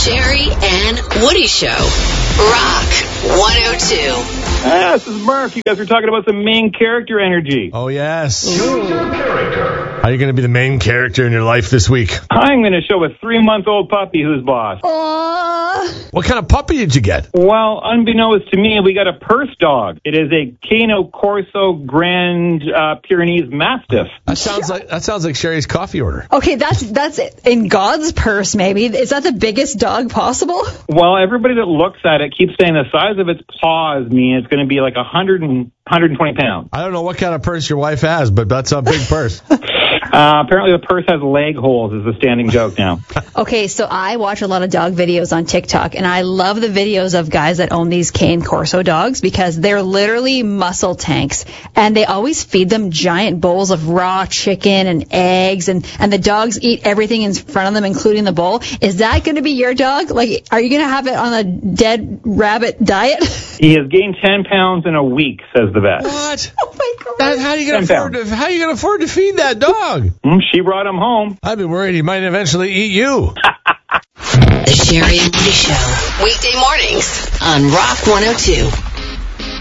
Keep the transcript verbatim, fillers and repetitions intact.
Sherry and Woody Show. Rock one oh two. Ah, this is Murph. You guys were talking about the main character energy. Oh, yes. Choose your character. How are you going to be the main character in your life this week? I'm going to show a three-month-old puppy who's boss. Aww. What kind of puppy did you get? Well, unbeknownst to me, we got a purse dog. It is a Cane Corso Grand uh, Pyrenees Mastiff. That sounds like that sounds like Sherry's coffee order. Okay, that's that's in God's purse, maybe. Is that the biggest dog possible? Well, everybody that looks at it keeps saying the size of its paws mean it's going to be like one hundred and one hundred twenty pounds. I don't know what kind of purse your wife has, but that's a big purse. Uh, apparently the purse has leg holes is the standing joke now. Okay, so I watch a lot of dog videos on TikTok, and I love the videos of guys that own these Cane Corso dogs because they're literally muscle tanks, and they always feed them giant bowls of raw chicken and eggs, and, and the dogs eat everything in front of them, including the bowl. Is that going to be your dog? Like, are you going to have it on a dead rabbit diet? He has gained ten pounds in a week, says the vet. What? Oh, my God. That, how are you going to afford to, how are you going to afford to feed that dog? Mm, she brought him home. I'd be worried he might eventually eat you. The Sherry and Woody Show. Weekday mornings on Rock one oh two.